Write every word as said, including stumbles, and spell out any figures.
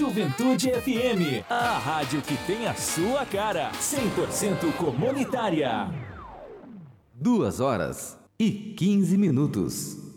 Juventude F M, a rádio que tem a sua cara, cem por cento comunitária. Duas horas e quinze minutos.